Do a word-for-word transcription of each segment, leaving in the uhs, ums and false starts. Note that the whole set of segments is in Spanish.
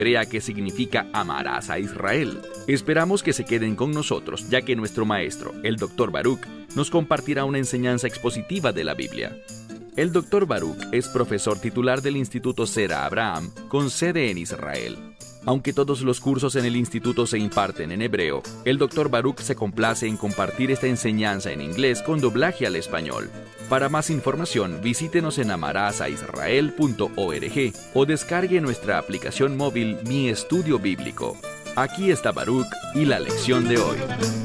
hebrea que significa amarás a Israel. Esperamos que se queden con nosotros, ya que nuestro maestro, el doctor Baruch, nos compartirá una enseñanza expositiva de la Biblia. El doctor Baruch es profesor titular del Instituto Sera Abraham, con sede en Israel. Aunque todos los cursos en el instituto se imparten en hebreo, el doctor Baruch se complace en compartir esta enseñanza en inglés con doblaje al español. Para más información, visítenos en amarasaisrael punto org o descargue nuestra aplicación móvil Mi Estudio Bíblico. Aquí está Baruch y la lección de hoy.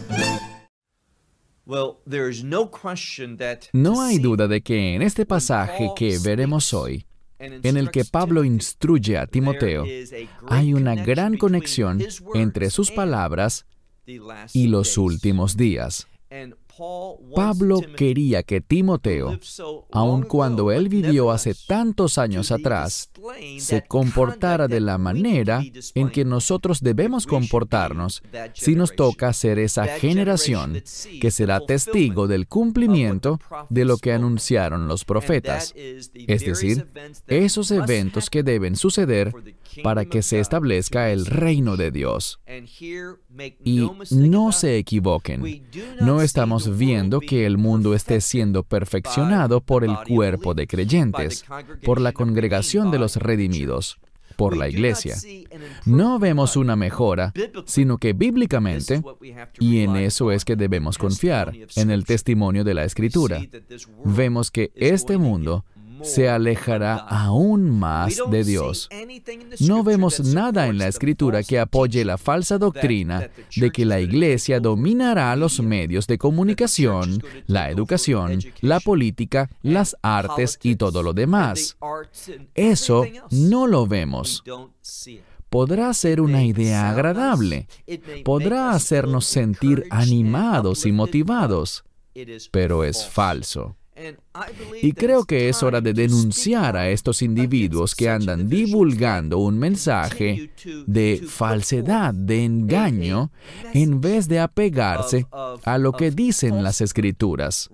No hay duda de que en este pasaje que veremos hoy, en el que Pablo instruye a Timoteo, hay una gran conexión entre sus palabras y los últimos días. Pablo quería que Timoteo, aun cuando él vivió hace tantos años atrás, se comportara de la manera en que nosotros debemos comportarnos si nos toca ser esa generación que será testigo del cumplimiento de lo que anunciaron los profetas, es decir, esos eventos que deben suceder para que se establezca el reino de Dios. Y no se equivoquen, no estamos viendo que el mundo esté siendo perfeccionado por el cuerpo de creyentes, por la congregación de los redimidos, por la iglesia. No vemos una mejora, sino que bíblicamente, y en eso es que debemos confiar, en el testimonio de la Escritura, vemos que este mundo se alejará aún más de Dios. No vemos nada en la Escritura que apoye la falsa doctrina de que la iglesia dominará los medios de comunicación, la educación, la política, las artes y todo lo demás. Eso no lo vemos. Podrá ser una idea agradable, podrá hacernos sentir animados y motivados, pero es falso. Y creo que es hora de denunciar a estos individuos que andan divulgando un mensaje de falsedad, de engaño, en vez de apegarse a lo que dicen las Escrituras.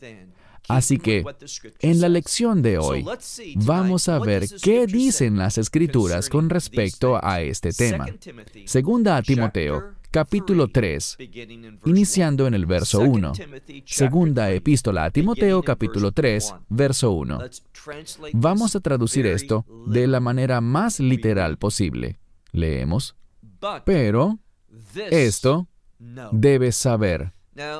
Así que, en la lección de hoy, vamos a ver qué dicen las Escrituras con respecto a este tema. Segunda a Timoteo, capítulo tres, iniciando en el verso uno. Segunda epístola a Timoteo, capítulo tres, verso uno. Vamos a traducir esto de la manera más literal posible. Leemos: pero esto debes saber.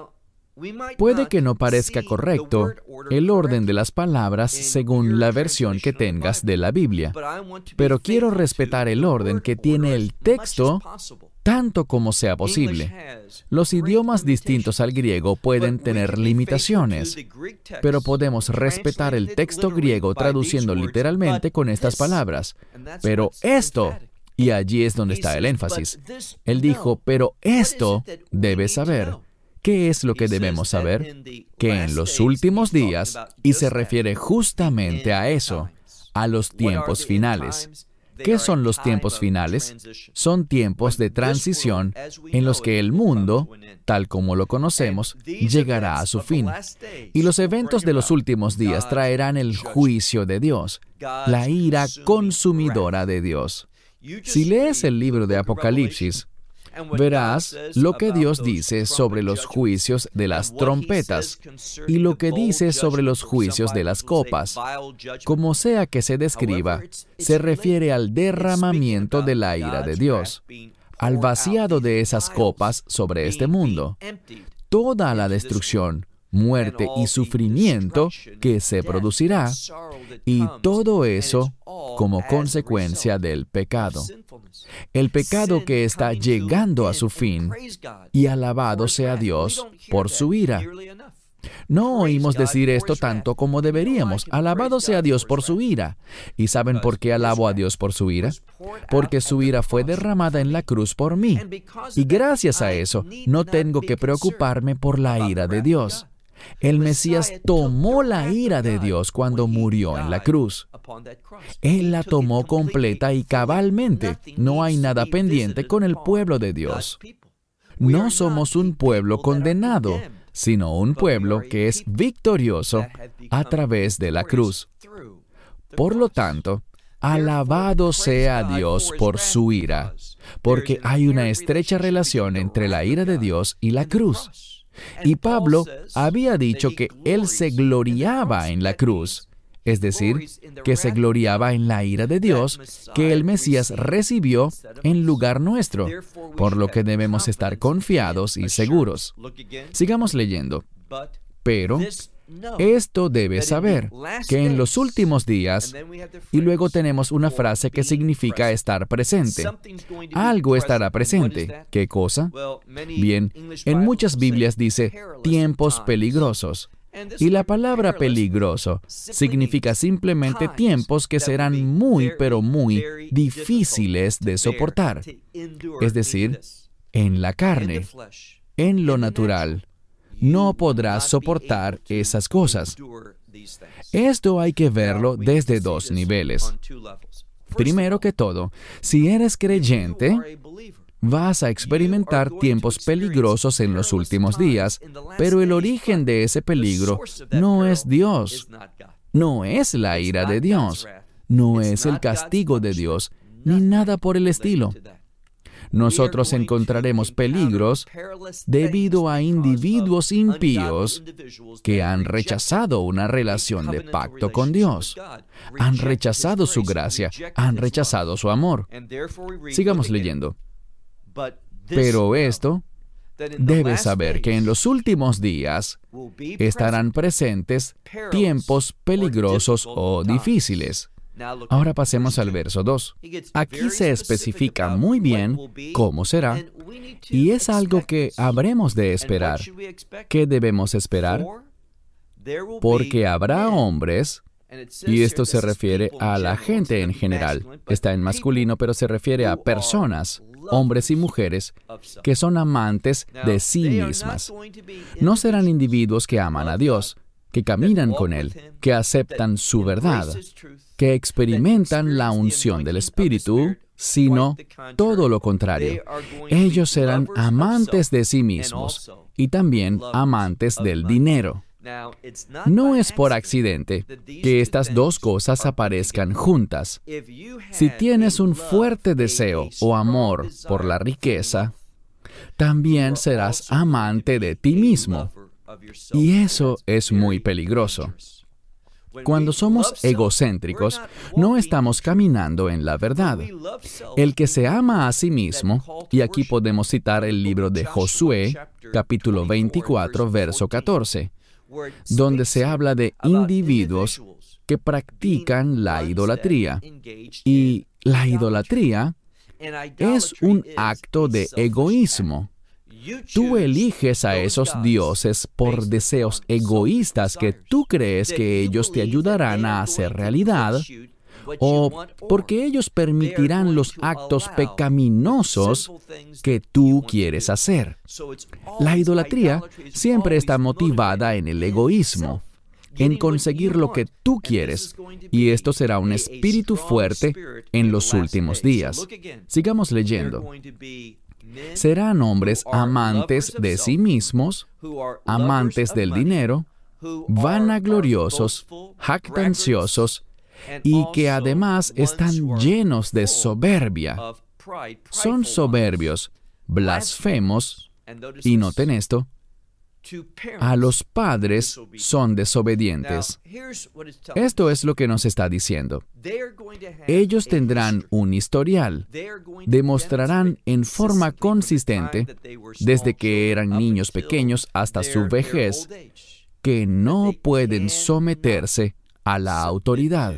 Puede que no parezca correcto el orden de las palabras según la versión que tengas de la Biblia, pero quiero respetar el orden que tiene el texto tanto como sea posible. Los idiomas distintos al griego pueden tener limitaciones, pero podemos respetar el texto griego traduciendo literalmente con estas palabras. Pero esto, y allí es donde está el énfasis. Él dijo, pero esto debes saber. ¿Qué es lo que debemos saber? Que en los últimos días, y se refiere justamente a eso, a los tiempos finales. ¿Qué son los tiempos finales? Son tiempos de transición en los que el mundo, tal como lo conocemos, llegará a su fin. Y los eventos de los últimos días traerán el juicio de Dios, la ira consumidora de Dios. Si lees el libro de Apocalipsis, verás lo que Dios dice sobre los juicios de las trompetas y lo que dice sobre los juicios de las copas. Como sea que se describa, se refiere al derramamiento de la ira de Dios, al vaciado de esas copas sobre este mundo, toda la destrucción, muerte y sufrimiento que se producirá, y todo eso como consecuencia del pecado. El pecado que está llegando a su fin, y alabado sea Dios por su ira. No oímos decir esto tanto como deberíamos. Alabado sea Dios por su ira. ¿Y saben por qué alabo a Dios por su ira? Porque su ira fue derramada en la cruz por mí. Y gracias a eso, no tengo que preocuparme por la ira de Dios. El Mesías tomó la ira de Dios cuando murió en la cruz. Él la tomó completa y cabalmente. No hay nada pendiente con el pueblo de Dios. No somos un pueblo condenado, sino un pueblo que es victorioso a través de la cruz. Por lo tanto, Alabado sea Dios por su ira, porque hay una estrecha relación entre la ira de Dios y la cruz. Y Pablo había dicho que él se gloriaba en la cruz, es decir, que se gloriaba en la ira de Dios que el Mesías recibió en lugar nuestro, por lo que debemos estar confiados y seguros. Sigamos leyendo. Pero esto debe saber que en los últimos días, y luego tenemos una frase que significa estar presente. Algo estará presente. ¿Qué cosa? Bien, en muchas Biblias dice tiempos peligrosos. Y la palabra peligroso significa simplemente tiempos que serán muy, pero muy difíciles de soportar. Es decir, en la carne, en lo natural, no podrás soportar esas cosas. Esto hay que verlo desde dos niveles. Primero que todo, si eres creyente, vas a experimentar tiempos peligrosos en los últimos días, pero el origen de ese peligro no es Dios, no es la ira de Dios, no es el castigo de Dios, ni nada por el estilo. Nosotros encontraremos peligros debido a individuos impíos que han rechazado una relación de pacto con Dios, han rechazado su gracia, han rechazado su amor. Sigamos leyendo. Pero esto, debes saber que en los últimos días estarán presentes tiempos peligrosos o difíciles. Ahora pasemos al verso dos. Aquí se especifica muy bien cómo será, y es algo que habremos de esperar. ¿Qué debemos esperar? Porque habrá hombres, y esto se refiere a la gente en general. Está en masculino, pero se refiere a personas, hombres y mujeres, que son amantes de sí mismas. No serán individuos que aman a Dios, que caminan con Él, que aceptan su verdad, que experimentan la unción del Espíritu, sino todo lo contrario. Ellos serán amantes de sí mismos y también amantes del dinero. No es por accidente que estas dos cosas aparezcan juntas. Si tienes un fuerte deseo o amor por la riqueza, también serás amante de ti mismo. Y eso es muy peligroso. Cuando somos egocéntricos, no estamos caminando en la verdad. El que se ama a sí mismo, y aquí podemos citar el libro de Josué, capítulo veinticuatro, verso catorce, donde se habla de individuos que practican la idolatría. Y la idolatría es un acto de egoísmo. Tú eliges a esos dioses por deseos egoístas que tú crees que ellos te ayudarán a hacer realidad, o porque ellos permitirán los actos pecaminosos que tú quieres hacer. La idolatría siempre está motivada en el egoísmo, en conseguir lo que tú quieres, y esto será un espíritu fuerte en los últimos días. Sigamos leyendo. Serán hombres amantes de sí mismos, amantes del dinero, vanagloriosos, jactanciosos, y que además están llenos de soberbia. Son soberbios, blasfemos, y noten esto, a los padres son desobedientes. Esto es lo que nos está diciendo. Ellos tendrán un historial. Demostrarán en forma consistente, desde que eran niños pequeños hasta su vejez, que no pueden someterse a la autoridad.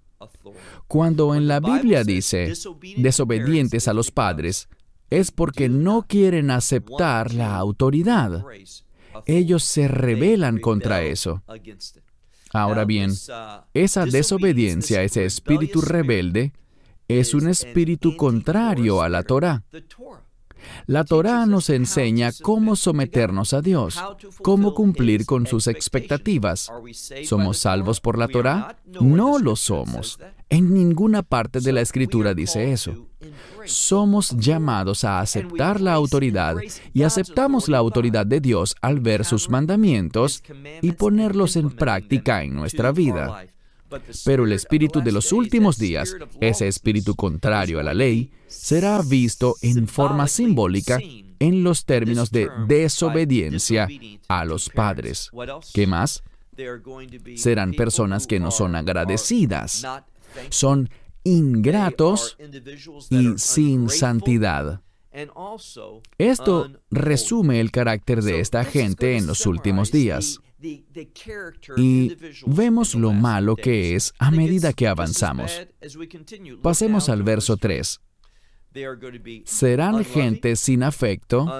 Cuando en la Biblia dice desobedientes a los padres, es porque no quieren aceptar la autoridad. Ellos se rebelan contra eso. Ahora bien, esa desobediencia, ese espíritu rebelde, es un espíritu contrario a la Torá. La Torá nos enseña cómo someternos a Dios, cómo cumplir con sus expectativas. ¿Somos salvos por la Torá? No lo somos. En ninguna parte de la Escritura dice eso. Somos llamados a aceptar la autoridad y aceptamos la autoridad de Dios al ver sus mandamientos y ponerlos en práctica en nuestra vida. Pero el espíritu de los últimos días, ese espíritu contrario a la ley, será visto en forma simbólica en los términos de desobediencia a los padres. ¿Qué más? Serán personas que no son agradecidas, son ingratos y sin santidad. Esto resume el carácter de esta gente en los últimos días. Y vemos lo malo que es a medida que avanzamos. Pasemos al verso tres. Serán gente sin afecto,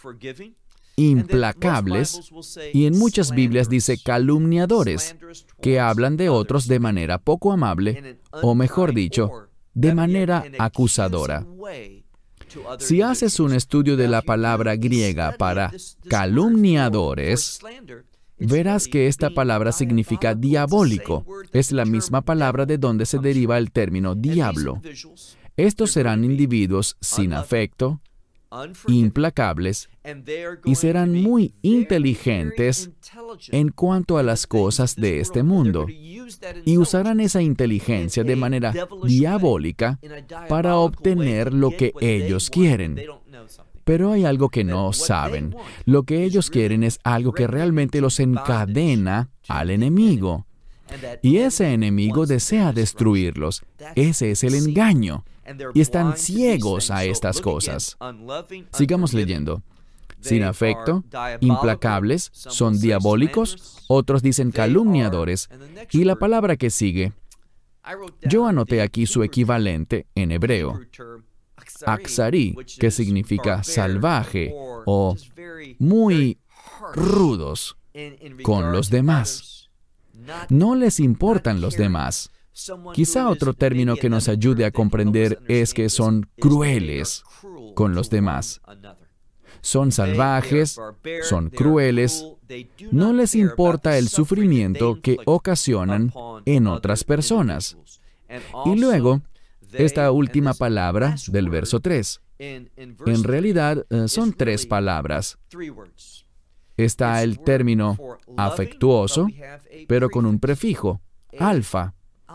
implacables, y en muchas Biblias dice calumniadores, que hablan de otros de manera poco amable, o mejor dicho, de manera acusadora. Si haces un estudio de la palabra griega para calumniadores, verás que esta palabra significa diabólico. Es la misma palabra de donde se deriva el término diablo. Estos serán individuos sin afecto, implacables, y serán muy inteligentes en cuanto a las cosas de este mundo, y usarán esa inteligencia de manera diabólica para obtener lo que ellos quieren. Pero hay algo que no saben. Lo que ellos quieren es algo que realmente los encadena al enemigo. Y ese enemigo desea destruirlos. Ese es el engaño. Y están ciegos a estas cosas. Sigamos leyendo. Sin afecto, implacables, son diabólicos, otros dicen calumniadores, y la palabra que sigue, yo anoté aquí su equivalente en hebreo, Aksari, que significa salvaje o muy rudos con los demás. No les importan los demás. Quizá otro término que nos ayude a comprender es que son crueles con los demás. Son salvajes, son crueles, no les importa el sufrimiento que ocasionan en otras personas. Y luego, esta última palabra del verso tres. En realidad, son tres palabras. Está el término afectuoso, pero con un prefijo, alfa,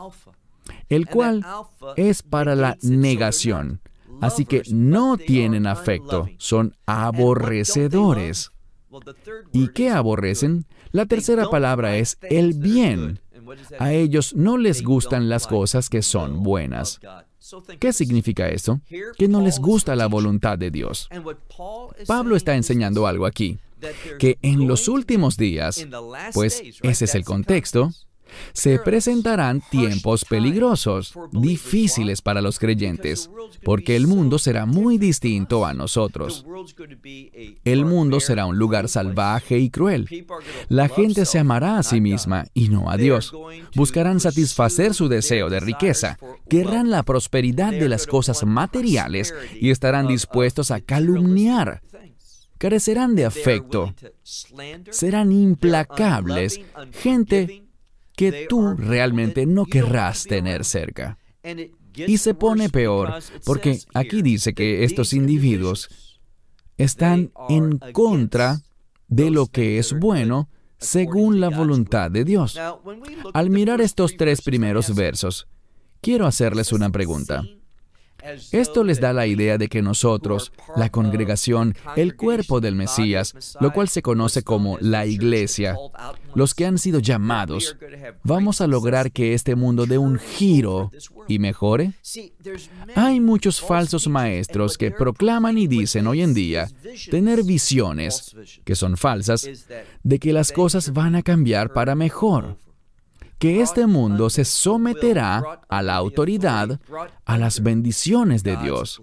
el cual es para la negación. Así que no tienen afecto, son aborrecedores. ¿Y qué aborrecen? La tercera palabra es el bien. A ellos no les gustan las cosas que son buenas. ¿Qué significa esto? Que no les gusta la voluntad de Dios. Pablo está enseñando algo aquí, que en los últimos días, pues ese es el contexto, se presentarán tiempos peligrosos, difíciles para los creyentes, porque el mundo será muy distinto a nosotros. El mundo será un lugar salvaje y cruel. La gente se amará a sí misma y no a Dios. Buscarán satisfacer su deseo de riqueza, querrán la prosperidad de las cosas materiales y estarán dispuestos a calumniar. Carecerán de afecto. Serán implacables, gente que tú realmente no querrás tener cerca. Y se pone peor, porque aquí dice que estos individuos están en contra de lo que es bueno según la voluntad de Dios. Al mirar estos tres primeros versos, quiero hacerles una pregunta. Esto les da la idea de que nosotros, la congregación, el cuerpo del Mesías, lo cual se conoce como la iglesia, los que han sido llamados, vamos a lograr que este mundo dé un giro y mejore. Hay muchos falsos maestros que proclaman y dicen hoy en día tener visiones, que son falsas, de que las cosas van a cambiar para mejor, que este mundo se someterá a la autoridad, a las bendiciones de Dios.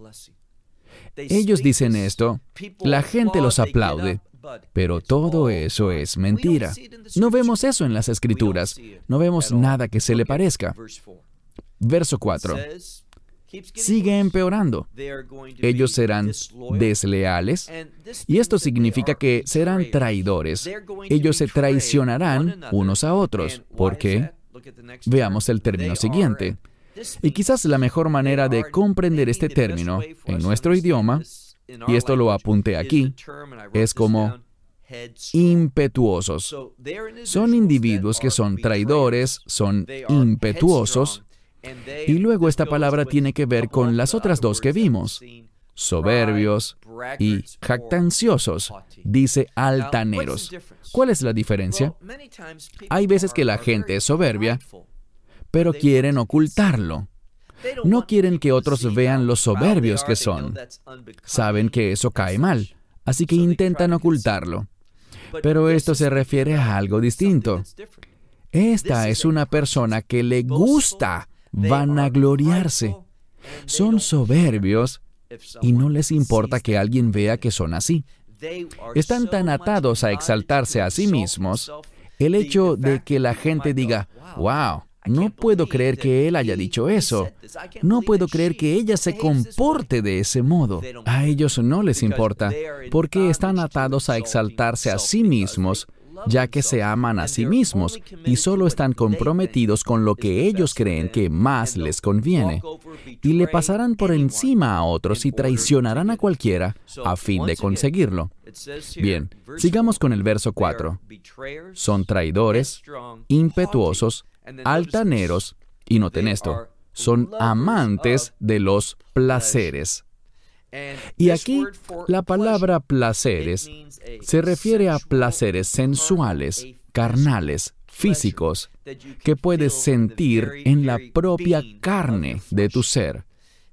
Ellos dicen esto, la gente los aplaude, pero todo eso es mentira. No vemos eso en las Escrituras, no vemos nada que se le parezca. Verso cuatro. Sigue empeorando. Ellos serán desleales, y esto significa que serán traidores. Ellos se traicionarán unos a otros. ¿Por qué? Veamos el término siguiente. Y quizás la mejor manera de comprender este término en nuestro idioma, y esto lo apunté aquí, es como impetuosos. Son individuos que son traidores, son impetuosos, y luego esta palabra tiene que ver con las otras dos que vimos, soberbios y jactanciosos. Dice altaneros. ¿Cuál es la diferencia? Hay veces que la gente es soberbia, pero quieren ocultarlo. No quieren que otros vean los soberbios que son. Saben que eso cae mal, así que intentan ocultarlo. Pero esto se refiere a algo distinto. Esta es una persona que le gusta vanagloriarse. Son soberbios y no les importa que alguien vea que son así. Están tan atados a exaltarse a sí mismos, el hecho de que la gente diga, wow, no puedo creer que él haya dicho eso. No puedo creer que ella se comporte de ese modo. A ellos no les importa, porque están atados a exaltarse a sí mismos, ya que se aman a sí mismos y solo están comprometidos con lo que ellos creen que más les conviene. Y le pasarán por encima a otros y traicionarán a cualquiera a fin de conseguirlo. Bien, sigamos con el verso cuatro. Son traidores, impetuosos, altaneros, y noten esto, son amantes de los placeres. Y aquí, la palabra placeres se refiere a placeres sensuales, carnales, físicos, que puedes sentir en la propia carne de tu ser.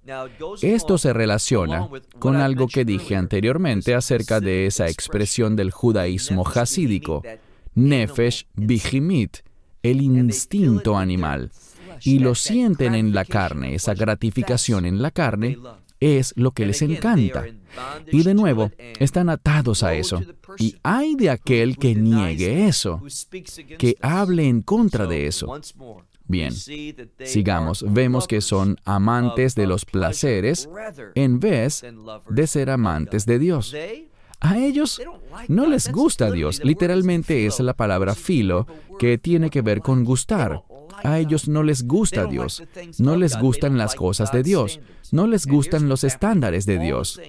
Esto se relaciona con algo que dije anteriormente acerca de esa expresión del judaísmo jasídico, nefesh bihimit, el instinto animal, y lo sienten en la carne, esa gratificación en la carne, es lo que les encanta. Y de nuevo, están atados a eso. Y hay de aquel que niegue eso, que hable en contra de eso. Bien, sigamos. Vemos que son amantes de los placeres en vez de ser amantes de Dios. A ellos no les gusta Dios. Literalmente es la palabra filo, que tiene que ver con gustar. A ellos no les gusta Dios. No les gustan las cosas de Dios. No les gustan los estándares de Dios.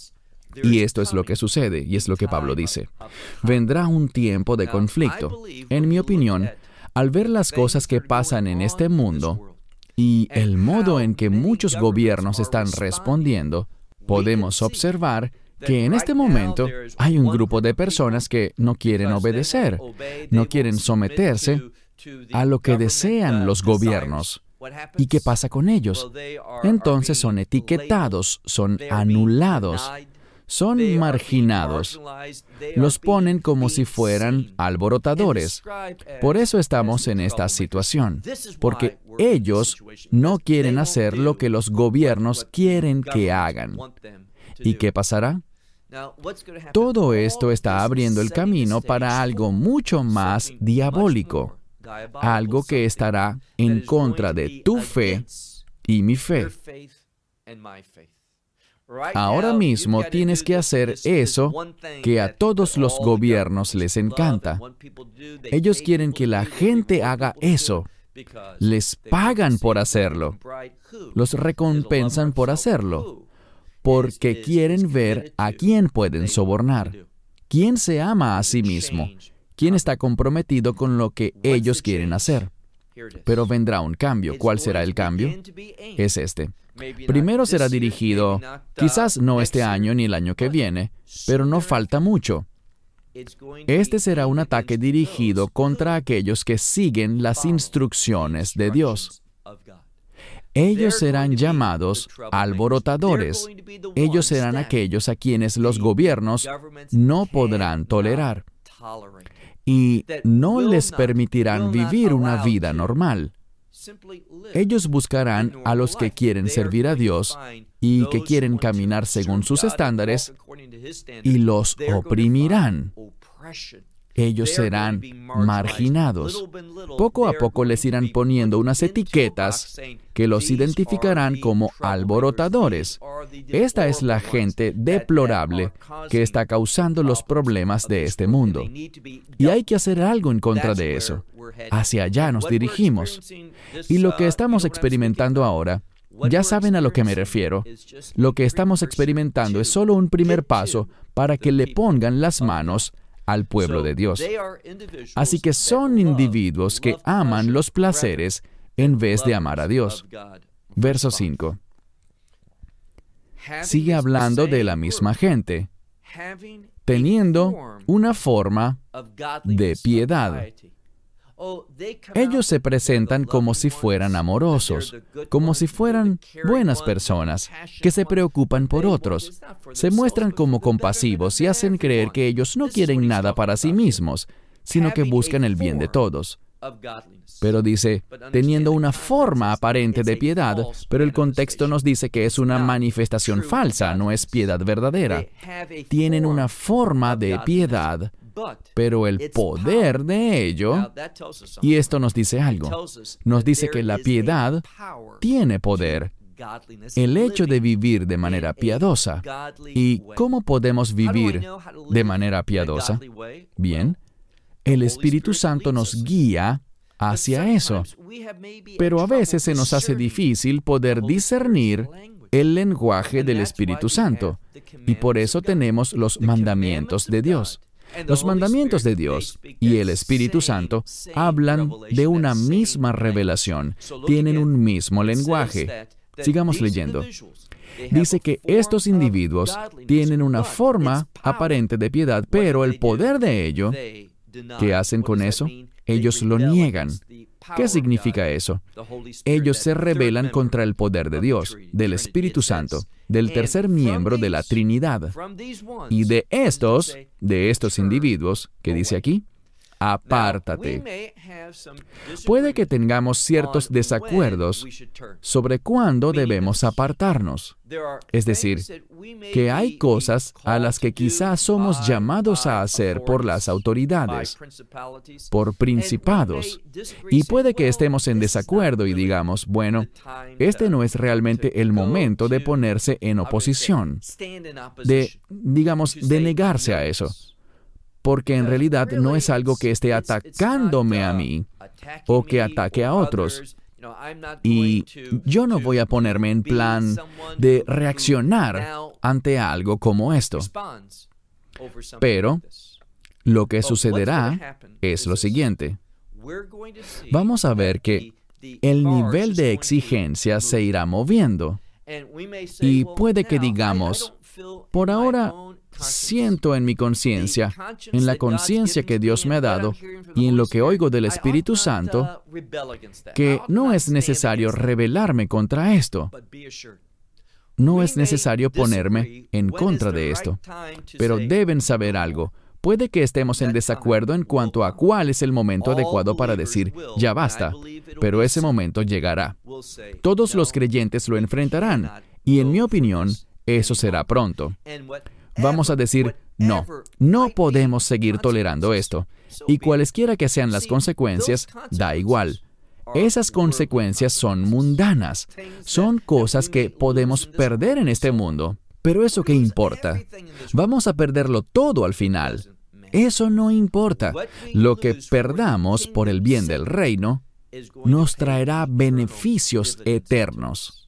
Y esto es lo que sucede, y es lo que Pablo dice. Vendrá un tiempo de conflicto. En mi opinión, al ver las cosas que pasan en este mundo y el modo en que muchos gobiernos están respondiendo, podemos observar que en este momento hay un grupo de personas que no quieren obedecer, no quieren someterse a lo que desean los gobiernos. ¿Y qué pasa con ellos? Entonces son etiquetados, son anulados, son marginados. Los ponen como si fueran alborotadores. Por eso estamos en esta situación, porque ellos no quieren hacer lo que los gobiernos quieren que hagan. ¿Y qué pasará? Todo esto está abriendo el camino para algo mucho más diabólico, algo que estará en contra de tu fe y mi fe. Ahora mismo tienes que hacer eso que a todos los gobiernos les encanta. Ellos quieren que la gente haga eso. Les pagan por hacerlo. Los recompensan por hacerlo. Porque quieren ver a quién pueden sobornar. ¿Quién se ama a sí mismo? ¿Quién está comprometido con lo que ellos quieren hacer? Pero vendrá un cambio. ¿Cuál será el cambio? Es este. Primero será dirigido, quizás no este año ni el año que viene, pero no falta mucho. Este será un ataque dirigido contra aquellos que siguen las instrucciones de Dios. Ellos serán llamados alborotadores. Ellos serán aquellos a quienes los gobiernos no podrán tolerar y no les permitirán vivir una vida normal. Ellos buscarán a los que quieren servir a Dios y que quieren caminar según sus estándares y los oprimirán. Ellos serán marginados. Poco a poco les irán poniendo unas etiquetas que los identificarán como alborotadores. Esta es la gente deplorable que está causando los problemas de este mundo. Y hay que hacer algo en contra de eso. Hacia allá nos dirigimos. Y lo que estamos experimentando ahora, ya saben a lo que me refiero. Lo que estamos experimentando es solo un primer paso para que le pongan las manos al pueblo de Dios. Así que son individuos que aman los placeres en vez de amar a Dios. Verso cinco. Sigue hablando de la misma gente, teniendo una forma de piedad. Ellos se presentan como si fueran amorosos, como si fueran buenas personas, que se preocupan por otros. Se muestran como compasivos y hacen creer que ellos no quieren nada para sí mismos, sino que buscan el bien de todos. Pero dice, teniendo una forma aparente de piedad, pero el contexto nos dice que es una manifestación falsa, no es piedad verdadera. Tienen una forma de piedad, pero el poder de ello, y esto nos dice algo, nos dice que la piedad tiene poder. El hecho de vivir de manera piadosa. ¿Y cómo podemos vivir de manera piadosa? Bien, el Espíritu Santo nos guía hacia eso, pero a veces se nos hace difícil poder discernir el lenguaje del Espíritu Santo, y por eso tenemos los mandamientos de Dios. Los mandamientos de Dios y el Espíritu Santo hablan de una misma revelación, tienen un mismo lenguaje. Sigamos leyendo. Dice que estos individuos tienen una forma aparente de piedad, pero el poder de ello, ¿qué hacen con eso? Ellos lo niegan. ¿Qué significa eso? Ellos se rebelan contra el poder de Dios, del Espíritu Santo, del tercer miembro de la Trinidad. Y de estos, de estos individuos, ¿qué dice aquí? Apártate. Puede que tengamos ciertos desacuerdos sobre cuándo debemos apartarnos. Es decir, que hay cosas a las que quizás somos llamados a hacer por las autoridades, por principados, y puede que estemos en desacuerdo y digamos, bueno, este no es realmente el momento de ponerse en oposición, de, digamos, de negarse a eso. Porque en realidad no es algo que esté atacándome a mí o que ataque a otros. Y yo no voy a ponerme en plan de reaccionar ante algo como esto. Pero lo que sucederá es lo siguiente. Vamos a ver que el nivel de exigencia se irá moviendo. Y puede que digamos, por ahora siento en mi conciencia, en la conciencia que Dios me ha dado y en lo que oigo del Espíritu Santo, que no es necesario rebelarme contra esto. No es necesario ponerme en contra de esto. Pero deben saber algo. Puede que estemos en desacuerdo en cuanto a cuál es el momento adecuado para decir, ya basta, pero ese momento llegará. Todos los creyentes lo enfrentarán, y en mi opinión, eso será pronto. Vamos a decir, no, no podemos seguir tolerando esto, y cualesquiera que sean las consecuencias, da igual. Esas consecuencias son mundanas, son cosas que podemos perder en este mundo. Pero ¿eso qué importa? Vamos a perderlo todo al final. Eso no importa. Lo que perdamos por el bien del reino nos traerá beneficios eternos.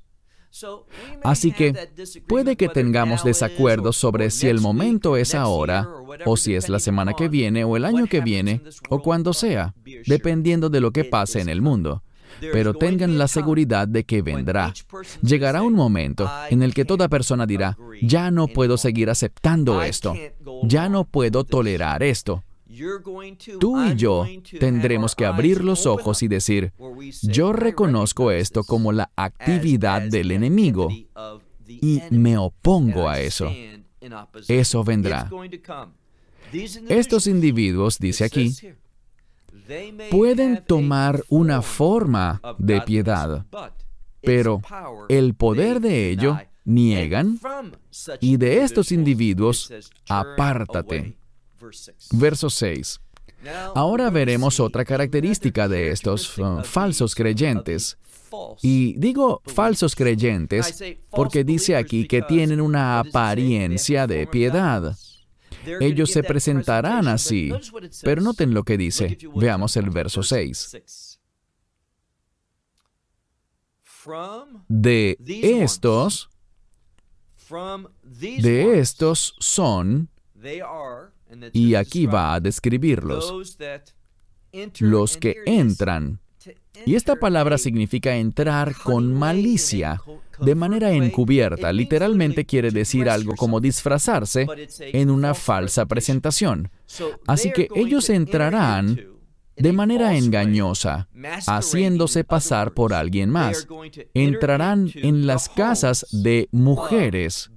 Así que puede que tengamos desacuerdos sobre si el momento es ahora, o si es la semana que viene, o el año que viene, o cuando sea, dependiendo de lo que pase en el mundo. Pero tengan la seguridad de que vendrá. Llegará un momento en el que toda persona dirá, ya no puedo seguir aceptando esto, ya no puedo tolerar esto. Tú y yo tendremos que abrir los ojos y decir, yo reconozco esto como la actividad del enemigo y me opongo a eso. Eso vendrá. Estos individuos, dice aquí, pueden tomar una forma de piedad, pero el poder de ello niegan, y de estos individuos, apártate. Verso seis. Ahora veremos otra característica de estos uh, falsos creyentes. Y digo falsos creyentes porque dice aquí que tienen una apariencia de piedad. Ellos se presentarán así, pero noten lo que dice. Veamos el verso seis. De estos, de estos son, Y aquí va a describirlos. Los que entran. Y esta palabra significa entrar con malicia, de manera encubierta. Literalmente quiere decir algo como disfrazarse en una falsa presentación. Así que ellos entrarán de manera engañosa, haciéndose pasar por alguien más. Entrarán en las casas de mujeres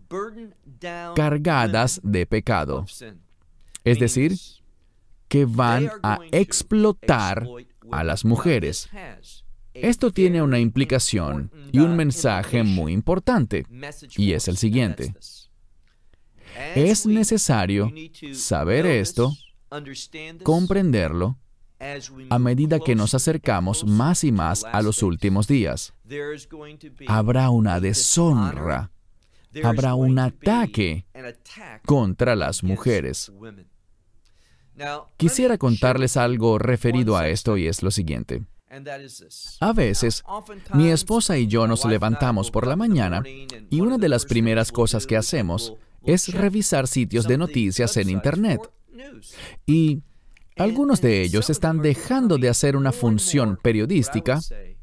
cargadas de pecado. Es decir, que van a explotar a las mujeres. Esto tiene una implicación y un mensaje muy importante, y es el siguiente. Es necesario saber esto, comprenderlo, a medida que nos acercamos más y más a los últimos días. Habrá una deshonra, habrá un ataque contra las mujeres. Quisiera contarles algo referido a esto y es lo siguiente. A veces, mi esposa y yo nos levantamos por la mañana y una de las primeras cosas que hacemos es revisar sitios de noticias en Internet. Y algunos de ellos están dejando de hacer una función periodística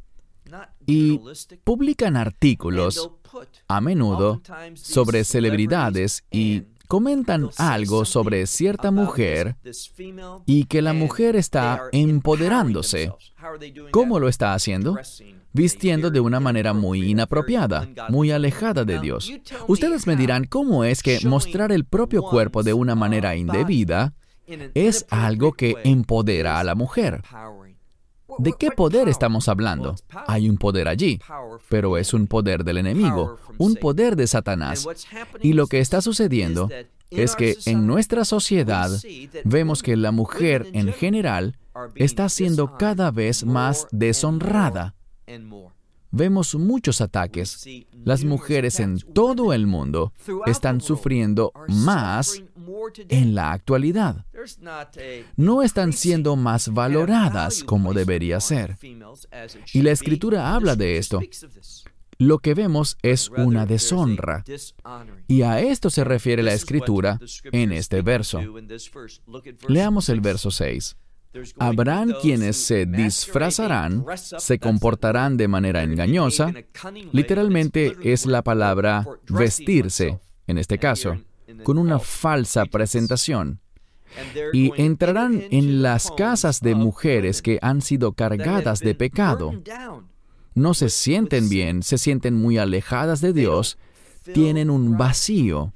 y publican artículos, a menudo, sobre celebridades y comentan algo sobre cierta mujer y que la mujer está empoderándose. ¿Cómo lo está haciendo? Vistiendo de una manera muy inapropiada, muy alejada de Dios. Ustedes me dirán, ¿cómo es que mostrar el propio cuerpo de una manera indebida es algo que empodera a la mujer? ¿De qué poder estamos hablando? Hay un poder allí, pero es un poder del enemigo, un poder de Satanás. Y lo que está sucediendo es que en nuestra sociedad vemos que la mujer en general está siendo cada vez más deshonrada. Vemos muchos ataques. Las mujeres en todo el mundo están sufriendo más en la actualidad. No están siendo más valoradas como debería ser. Y la Escritura habla de esto. Lo que vemos es una deshonra. Y a esto se refiere la Escritura en este verso. Leamos el verso seis. Habrán quienes se disfrazarán, se comportarán de manera engañosa. Literalmente es la palabra vestirse, en este caso, con una falsa presentación. Y entrarán en las casas de mujeres que han sido cargadas de pecado. No se sienten bien, se sienten muy alejadas de Dios, tienen un vacío.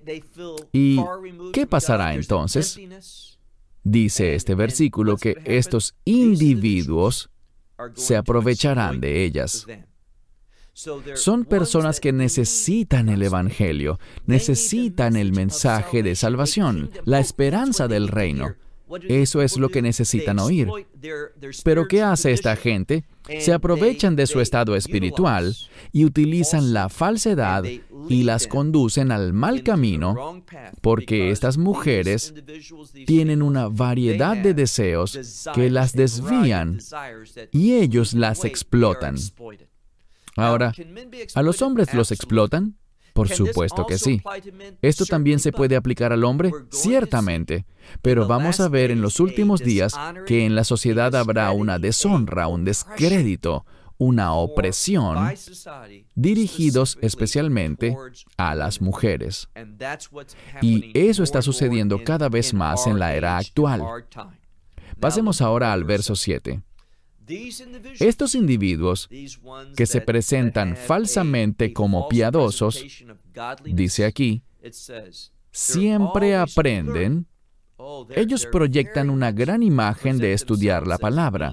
¿Y qué pasará entonces? Dice este versículo que estos individuos se aprovecharán de ellas. Son personas que necesitan el Evangelio, necesitan el mensaje de salvación, la esperanza del reino. Eso es lo que necesitan oír. Pero ¿qué hace esta gente? Se aprovechan de su estado espiritual y utilizan la falsedad y las conducen al mal camino, porque estas mujeres tienen una variedad de deseos que las desvían y ellos las explotan. Ahora, ¿a los hombres los explotan? Por supuesto que sí. ¿Esto también se puede aplicar al hombre? Ciertamente. Pero vamos a ver en los últimos días que en la sociedad habrá una deshonra, un descrédito, una opresión, dirigidos especialmente a las mujeres. Y eso está sucediendo cada vez más en la era actual. Pasemos ahora al verso siete. Estos individuos que se presentan falsamente como piadosos, dice aquí, siempre aprenden. Ellos proyectan una gran imagen de estudiar la palabra.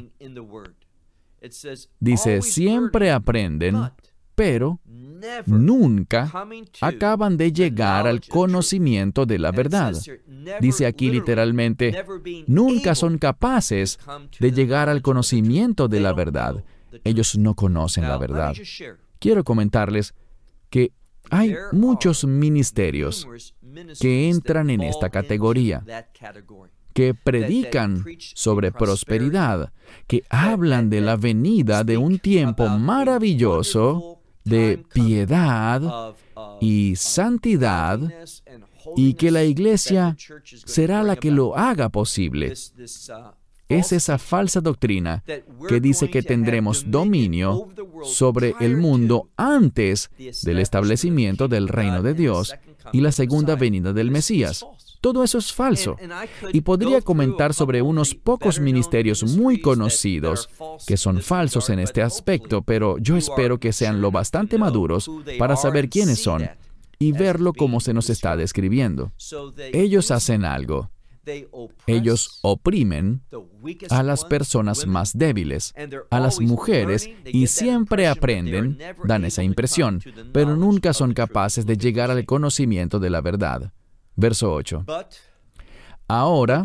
Dice, siempre aprenden, pero nunca acaban de llegar al conocimiento de la verdad. Dice aquí literalmente, nunca son capaces de llegar al conocimiento de la verdad. Ellos no conocen la verdad. Quiero comentarles que hay muchos ministerios que entran en esta categoría, que predican sobre prosperidad, que hablan de la venida de un tiempo maravilloso de piedad y santidad, y que la iglesia será la que lo haga posible. Es esa falsa doctrina que dice que tendremos dominio sobre el mundo antes del establecimiento del reino de Dios y la segunda venida del Mesías. Todo eso es falso. Y podría comentar sobre unos pocos ministerios muy conocidos que son falsos en este aspecto, pero yo espero que sean lo bastante maduros para saber quiénes son y verlo como se nos está describiendo. Ellos hacen algo. Ellos oprimen a las personas más débiles, a las mujeres, y siempre aprenden, dan esa impresión, pero nunca son capaces de llegar al conocimiento de la verdad. Verso ocho. Ahora,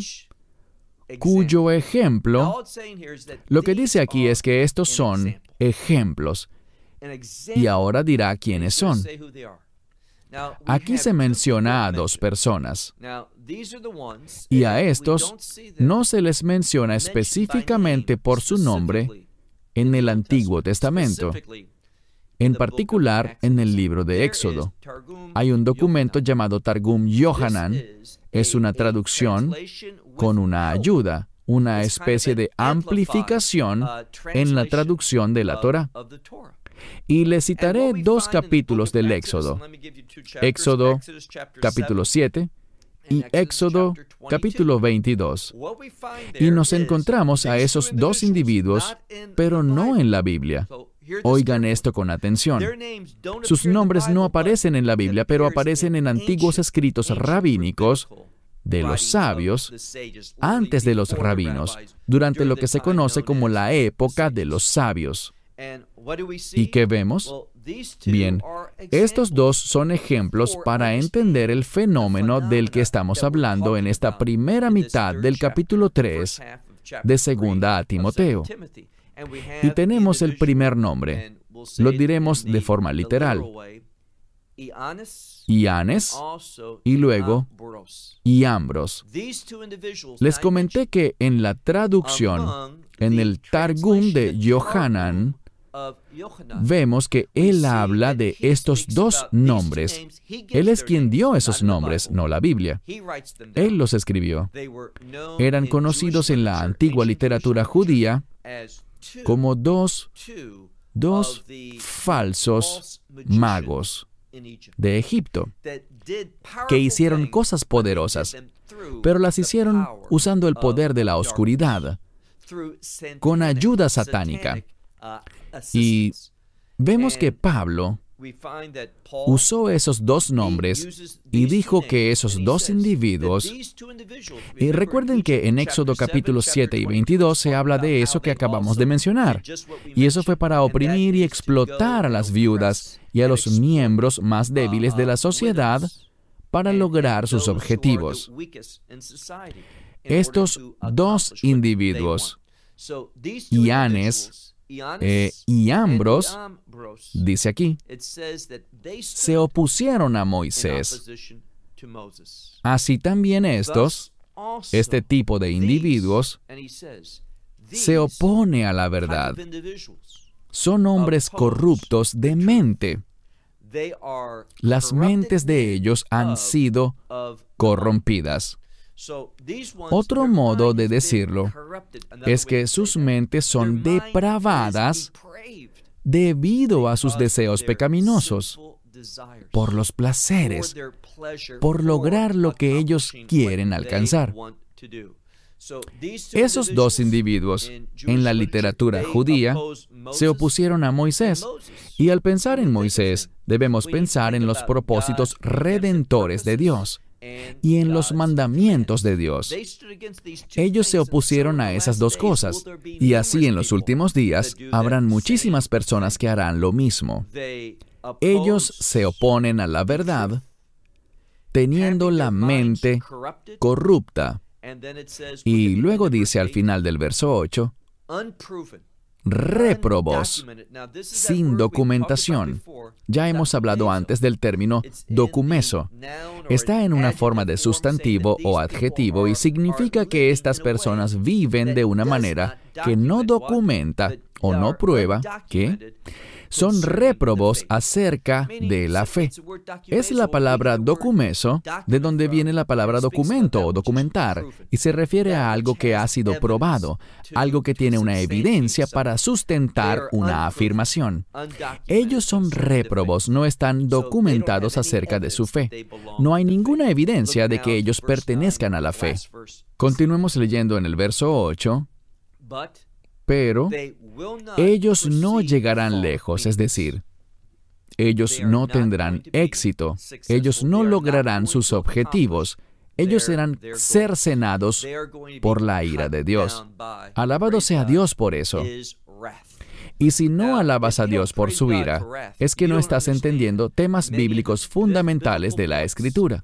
cuyo ejemplo, lo que dice aquí es que estos son ejemplos, y ahora dirá quiénes son. Aquí se menciona a dos personas, y a estos no se les menciona específicamente por su nombre en el Antiguo Testamento, en particular en el libro de Éxodo. Hay un documento llamado Targum Yohanan, es una traducción con una ayuda, una especie de amplificación en la traducción de la Torá. Y le citaré dos capítulos del Éxodo. Éxodo capítulo siete y Éxodo capítulo veintidós. Y nos encontramos a esos dos individuos, pero no en la Biblia. Oigan esto con atención. Sus nombres no aparecen en la Biblia, pero aparecen en antiguos escritos rabínicos de los sabios, antes de los rabinos, durante lo que se conoce como la época de los sabios. ¿Y qué vemos? Bien, estos dos son ejemplos para entender el fenómeno del que estamos hablando en esta primera mitad del capítulo tres de Segunda a Timoteo. Y tenemos el primer nombre. Lo diremos de forma literal. Ianes, y luego Iambros. Les comenté que en la traducción, en el Targum de Yohanan, vemos que él habla de estos dos nombres. Él es quien dio esos nombres, no la Biblia. Él los escribió. Eran conocidos en la antigua literatura judía como dos, dos falsos magos de Egipto, que hicieron cosas poderosas, pero las hicieron usando el poder de la oscuridad, con ayuda satánica. Y vemos que Pablo usó esos dos nombres y dijo que esos dos individuos, y recuerden que en Éxodo capítulos siete y veintidós se habla de eso que acabamos de mencionar, y eso fue para oprimir y explotar a las viudas y a los miembros más débiles de la sociedad para lograr sus objetivos. Estos dos individuos, Ianes Eh, y Iambros, dice aquí, se opusieron a Moisés. Así también estos, este tipo de individuos, se opone a la verdad. Son hombres corruptos de mente. Las mentes de ellos han sido corrompidas. Otro modo de decirlo es que sus mentes son depravadas debido a sus deseos pecaminosos, por los placeres, por lograr lo que ellos quieren alcanzar. Esos dos individuos, en la literatura judía, se opusieron a Moisés, y al pensar en Moisés, debemos pensar en los propósitos redentores de Dios y en los mandamientos de Dios. Ellos se opusieron a esas dos cosas, y así en los últimos días habrán muchísimas personas que harán lo mismo. Ellos se oponen a la verdad, teniendo la mente corrupta. Y luego dice al final del verso ocho, réprobos, sin documentación. Ya hemos hablado antes del término documeso. Está en una forma de sustantivo o adjetivo y significa que estas personas viven de una manera que no documenta o no prueba que, son réprobos acerca de la fe. Es la palabra documeso, de donde viene la palabra documento o documentar, y se refiere a algo que ha sido probado, algo que tiene una evidencia para sustentar una afirmación. Ellos son réprobos, no están documentados acerca de su fe. No hay ninguna evidencia de que ellos pertenezcan a la fe. Continuemos leyendo en el verso ocho. Pero ellos no llegarán lejos, es decir, ellos no tendrán éxito, ellos no lograrán sus objetivos, ellos serán cercenados por la ira de Dios. Alabado sea Dios por eso. Y si no alabas a Dios por su ira, es que no estás entendiendo temas bíblicos fundamentales de la Escritura.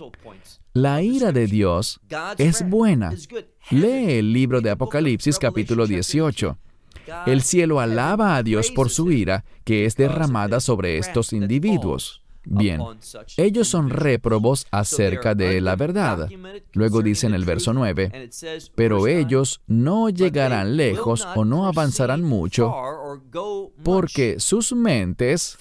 La ira de Dios es buena. Lee el libro de Apocalipsis capítulo dieciocho. El cielo alaba a Dios por su ira que es derramada sobre estos individuos. Bien, ellos son réprobos acerca de la verdad. Luego dice en el verso nueve, pero ellos no llegarán lejos o no avanzarán mucho porque sus mentes,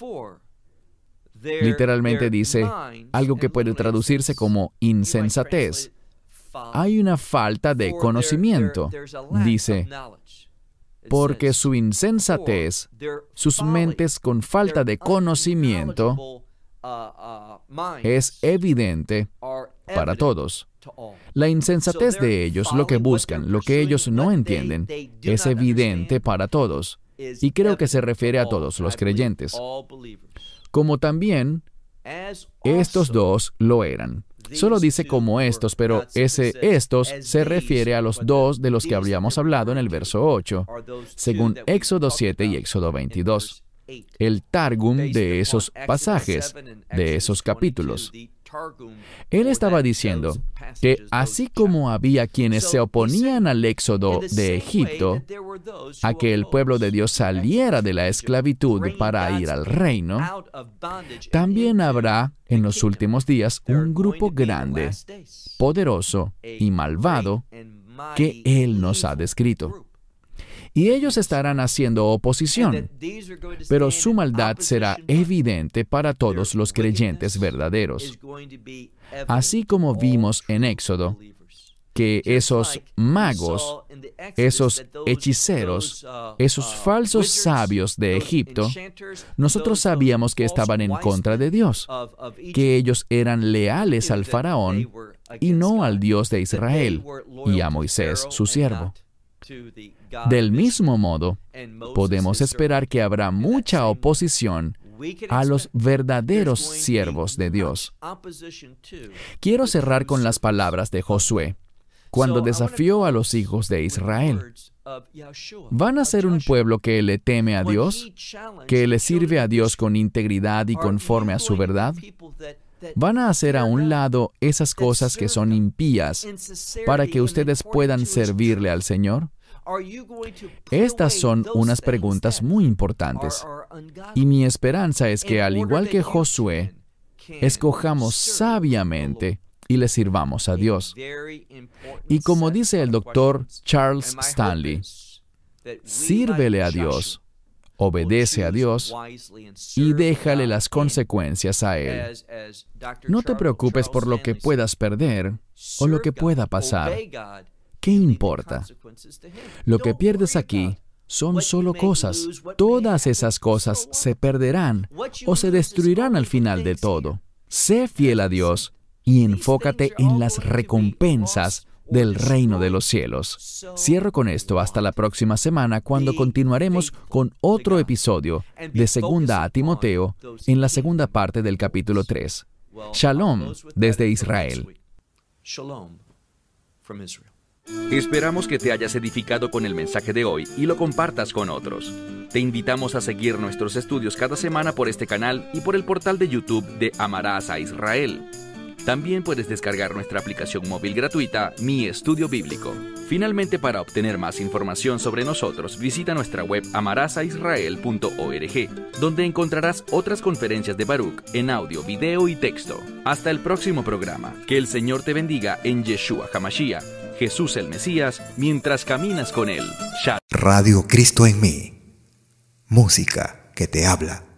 literalmente dice algo que puede traducirse como insensatez. Hay una falta de conocimiento. Dice, porque su insensatez, sus mentes con falta de conocimiento, es evidente para todos. La insensatez de ellos, lo que buscan, lo que ellos no entienden, es evidente para todos. Y creo que se refiere a todos los creyentes. Como también estos dos lo eran. Solo dice como estos, pero ese estos se refiere a los dos de los que habíamos hablado en el verso ocho, según Éxodo siete y Éxodo veintidós. El Targum de esos pasajes, de esos capítulos. Él estaba diciendo que así como había quienes se oponían al éxodo de Egipto, a que el pueblo de Dios saliera de la esclavitud para ir al reino, también habrá en los últimos días un grupo grande, poderoso y malvado que Él nos ha descrito. Y ellos estarán haciendo oposición, pero su maldad será evidente para todos los creyentes verdaderos. Así como vimos en Éxodo, que esos magos, esos hechiceros, esos falsos sabios de Egipto, nosotros sabíamos que estaban en contra de Dios, que ellos eran leales al faraón y no al Dios de Israel y a Moisés, su siervo. Del mismo modo, podemos esperar que habrá mucha oposición a los verdaderos siervos de Dios. Quiero cerrar con las palabras de Josué, cuando desafió a los hijos de Israel. ¿Van a ser un pueblo que le teme a Dios, que le sirve a Dios con integridad y conforme a su verdad? ¿Van a hacer a un lado esas cosas que son impías para que ustedes puedan servirle al Señor? Estas son unas preguntas muy importantes. Y mi esperanza es que, al igual que Josué, escojamos sabiamente y le sirvamos a Dios. Y como dice el doctor Charles Stanley, sírvele a Dios, obedece a Dios y déjale las consecuencias a Él. No te preocupes por lo que puedas perder o lo que pueda pasar. ¿Qué importa? Lo que pierdes aquí son solo cosas. Todas esas cosas se perderán o se destruirán al final de todo. Sé fiel a Dios y enfócate en las recompensas del reino de los cielos. Cierro con esto hasta la próxima semana, cuando continuaremos con otro episodio de Segunda a Timoteo en la segunda parte del capítulo tres. Shalom desde Israel. Esperamos que te hayas edificado con el mensaje de hoy y lo compartas con otros. Te invitamos a seguir nuestros estudios cada semana por este canal y por el portal de YouTube de Amarás a Israel. También puedes descargar nuestra aplicación móvil gratuita, Mi Estudio Bíblico. Finalmente, para obtener más información sobre nosotros, visita nuestra web amarás a israel punto org, donde encontrarás otras conferencias de Baruch en audio, video y texto. Hasta el próximo programa. Que el Señor te bendiga en Yeshua HaMashiach, Jesús el Mesías, mientras caminas con Él. Shalom. Radio Cristo en mí. Música que que te habla.